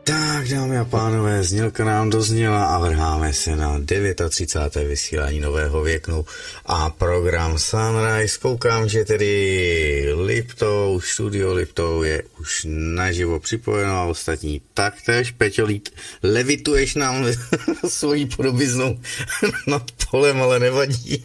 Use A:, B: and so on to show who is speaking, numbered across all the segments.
A: Tak, dámy a pánové, znělka nám dozněla a vrháme se na 39. vysílání Nového věku a program Sunrise. Koukám, že tedy Liptov, studio Liptov je už naživo připojeno a ostatní taktéž. Peťo, levituješ nám svojí podobiznou nad polem, ale nevadí.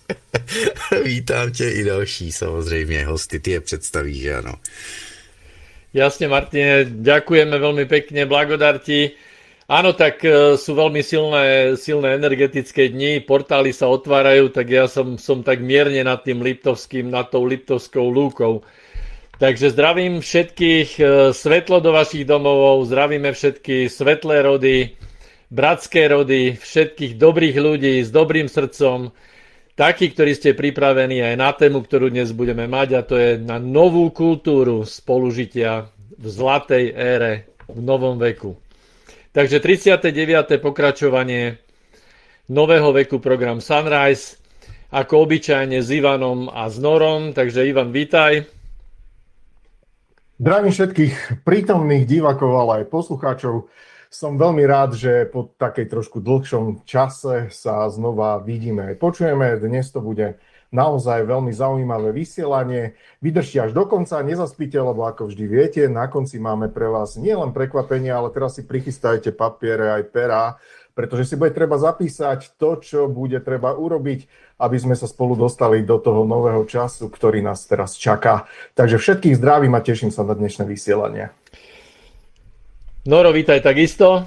A: Vítám tě i další, samozřejmě, hosty, ty je představíš, že ano.
B: Jasne, Martine, ďakujeme veľmi pekne, blagodarti. Áno, tak sú veľmi silné energetické dni, portály sa otvárajú, tak ja som tak mierne nad tým Liptovským, nad tou Liptovskou lúkou. Takže zdravím všetkých, svetlo do vašich domovov, zdravíme všetky svetlé rody, bratské rody, všetkých dobrých ľudí s dobrým srdcom, takí, ktorí ste pripravení aj na tému, ktorú dnes budeme mať, a to je na novú kultúru spolužitia v zlatej ére, v novom veku. Takže 39. pokračovanie nového veku program Sunrise, ako obyčajne s Ivanom a s Norom. Takže Ivan, vítaj.
C: Zdravím všetkých prítomných divákov, ale aj poslucháčov. Som veľmi rád, že po takej trošku dlhšom čase sa znova vidíme. Počujeme, dnes to bude naozaj veľmi zaujímavé vysielanie. Vydržte až do konca, nezaspíte, lebo ako vždy viete, na konci máme pre vás nielen prekvapenie, ale teraz si prichystajte papiere aj perá, pretože si bude treba zapísať to, čo bude treba urobiť, aby sme sa spolu dostali do toho nového času, ktorý nás teraz čaká. Takže všetkých zdravím a teším sa na dnešné vysielanie.
B: Noro, vítaj takisto.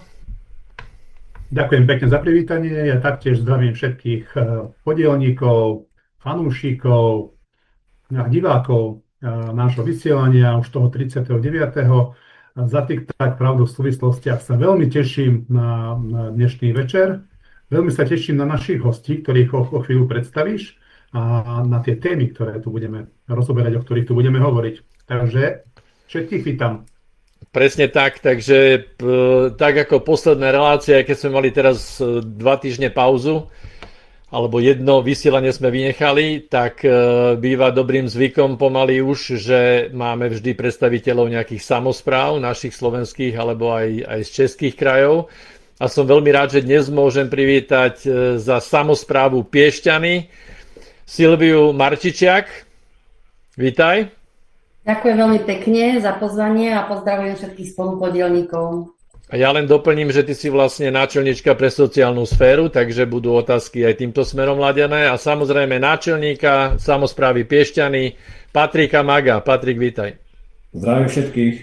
D: Ďakujem pekne za privítanie. Ja taktiež zdravím všetkých podielníkov, fanúšikov, divákov nášho vysielania už toho 39. Za tak pravdu v súvislostiach sa veľmi teším na dnešný večer. Veľmi sa teším na našich hostí, ktorých o chvíľu predstavíš, a na tie témy, ktoré tu budeme rozoberať, o ktorých tu budeme hovoriť. Takže všetkých vítam.
B: Presne tak, takže tak ako posledné relácie, keď sme mali teraz 2 týždne pauzu, alebo jedno vysielanie sme vynechali, tak býva dobrým zvykom pomaly už, že máme vždy predstaviteľov nejakých samospráv, našich slovenských alebo aj z českých krajov. A som veľmi rád, že dnes môžem privítať za samosprávu Piešťany Silviu Marčičiak. Vítaj.
E: Ďakujem veľmi pekne za pozvanie a pozdravujem všetkých spolupodielníkov.
B: A ja len doplním, že ty si vlastne náčelníčka pre sociálnu sféru, takže budú otázky aj týmto smerom ladené. A samozrejme náčelníka samosprávy Piešťany Patrika Maga. Patrik, vítaj.
F: Zdravím všetkých.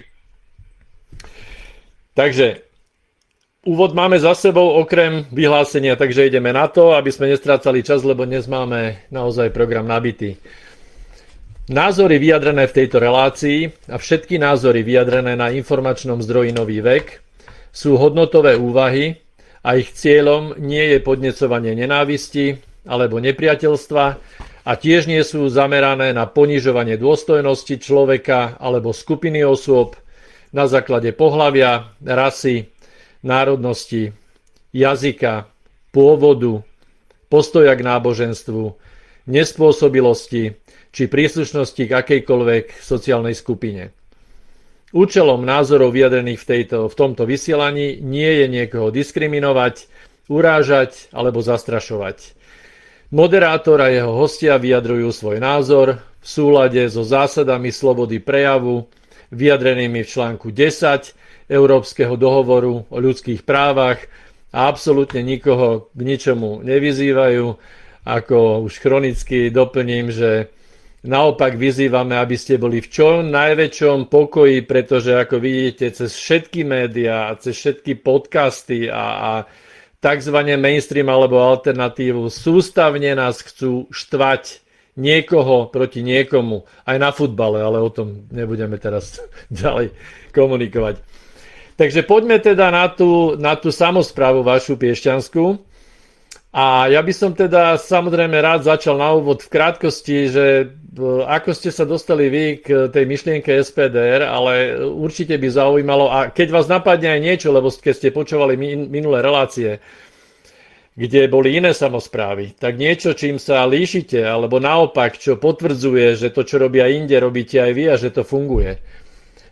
B: Takže úvod máme za sebou okrem vyhlásenia, takže ideme na to, aby sme nestrácali čas, lebo dnes máme naozaj program nabitý. Názory vyjadrené v tejto relácii a všetky názory vyjadrené na informačnom zdroji Nový vek sú hodnotové úvahy a ich cieľom nie je podnecovanie nenávisti alebo nepriateľstva a tiež nie sú zamerané na ponižovanie dôstojnosti človeka alebo skupiny osôb na základe pohlavia, rasy, národnosti, jazyka, pôvodu, postoja k náboženstvu, nespôsobilosti či príslušnosti k akejkoľvek sociálnej skupine. Účelom názorov vyjadrených v tomto vysielaní nie je niekoho diskriminovať, urážať alebo zastrašovať. Moderátor a jeho hostia vyjadrujú svoj názor v súlade so zásadami slobody prejavu vyjadrenými v článku 10 Európskeho dohovoru o ľudských právach a absolútne nikoho k ničomu nevyzývajú. Ako už chronicky doplním, že naopak vyzývame, aby ste boli v čo najväčšom pokoji, pretože ako vidíte, cez všetky médiá, cez všetky podcasty a takzvané mainstream alebo alternatívu sústavne nás chcú štvať niekoho proti niekomu. Aj na futbale, ale o tom nebudeme teraz ďalej komunikovať. Takže poďme teda na tú samosprávu vašu piešťanskú. A ja by som teda samozrejme rád začal na úvod v krátkosti, že ako ste sa dostali vy k tej myšlienke SPDR, ale určite by zaujímalo, a keď vás napadne aj niečo, lebo keď ste počúvali minulé relácie, kde boli iné samosprávy, tak niečo, čím sa líšite, alebo naopak, čo potvrdzuje, že to, čo robia inde, robíte aj vy a že to funguje,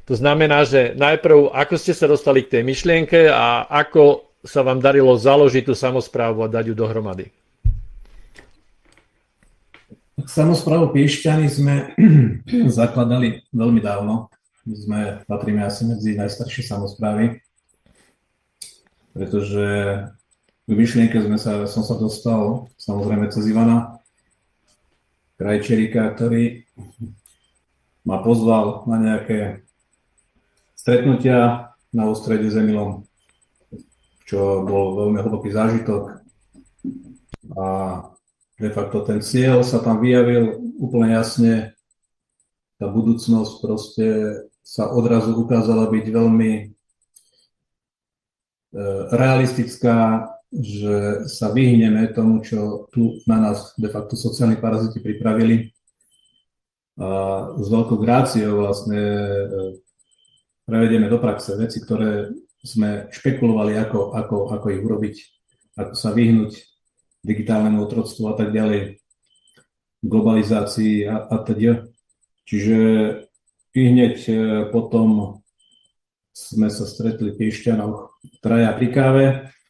B: To znamená, že najprv, ako ste sa dostali k tej myšlienke a ako sa vám darilo založiť tú samosprávu a dať ju dohromady?
F: Samosprávu Piešťany sme zakladali veľmi dávno. Patríme asi medzi najstaršie samosprávy, pretože k myšlienke som sa dostal samozrejme cez Ivana Krajčerika, ktorý ma pozval na nejaké stretnutia na Ostrede s Emilom, čo bol veľmi hlboký zážitok. A de facto ten cieľ sa tam vyjavil úplne jasne. Tá budúcnosť proste sa odrazu ukázala byť veľmi realistická, že sa vyhneme tomu, čo tu na nás de facto sociálni paraziti pripravili. A s veľkou gráciou vlastne prevedieme do praxe veci, ktoré sme špekulovali, ako ich urobiť, ako sa vyhnúť digitálnemu otroctvu a tak ďalej, globalizácii a teda. Čiže hneď potom sme sa stretli v Piešťanoch traja pri káve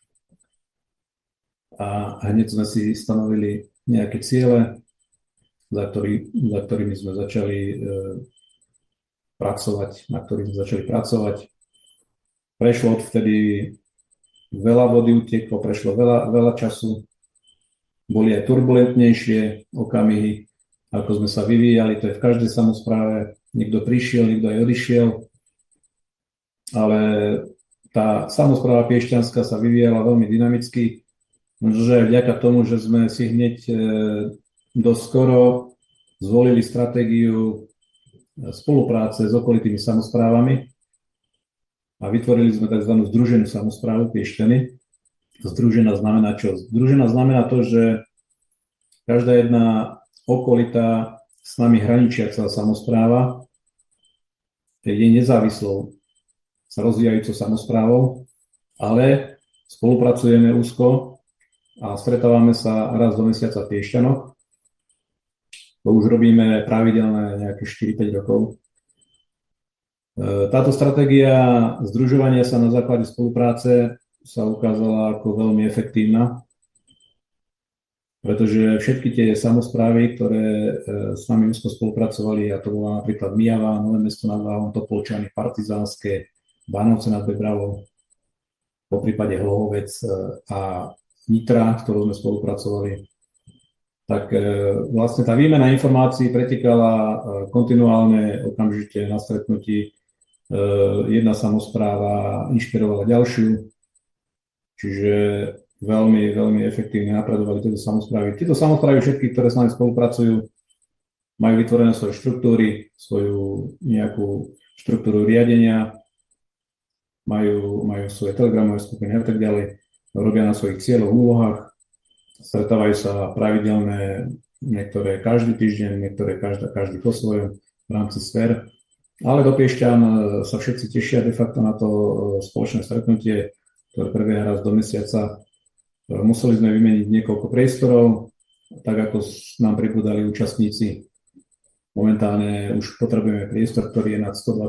F: a hneď sme si stanovili nejaké ciele, za ktorými sme začali pracovať, na ktorých sme začali pracovať. Prešlo odvtedy veľa vody utieklo, prešlo veľa času. Boli aj turbulentnejšie okamihy, ako sme sa vyvíjali, to je v každej samospráve. Niekto prišiel, niekto aj odišiel, ale tá samospráva piešťanská sa vyvíjala veľmi dynamicky. Možno, že aj vďaka tomu, že sme si hneď dosť skoro zvolili stratégiu spolupráce s okolitými samosprávami a vytvorili sme tzv. Združenú samosprávu Piešťany. Združená znamená čo? Združená znamená to, že každá jedna okolitá s nami hraničiaca samospráva je nezávislou sa rozvíjajúcou samosprávou, ale spolupracujeme úzko a stretávame sa raz do mesiaca v Piešťanoch. To už robíme pravidelné nejaké 4-5 rokov. Táto stratégia združovania sa na základe spolupráce sa ukázala ako veľmi efektívna, pretože všetky tie samosprávy, ktoré s nami úzko spolupracovali, a to bola napríklad Myjava, Nové Mesto nad Váhom, Topolčany, Partizánske, Bánovce nad Bebravou, poprípade Hlohovec a Nitra, s ktorou sme spolupracovali, tak vlastne tá výmena informácií pretekala kontinuálne, okamžite na stretnutí. Jedna samospráva inšpirovala ďalšiu, čiže veľmi, veľmi efektívne napredovali tieto samosprávy. Tieto samosprávy všetky, ktoré s nami spolupracujú, majú vytvorené svoje štruktúry, svoju nejakú štruktúru riadenia, majú svoje telegramové skupiny a tak ďalej, robia na svojich cieľoch, úlohách, stretávajú sa pravidelne, niektoré každý týždeň, niektoré každý po svojom v rámci sfér. Ale do Piešťan sa všetci tešia de facto na to spoločné stretnutie, ktoré prebieha raz do mesiaca. Museli sme vymeniť niekoľko priestorov, tak ako nám pribudali účastníci. Momentálne už potrebujeme priestor, ktorý je nad 120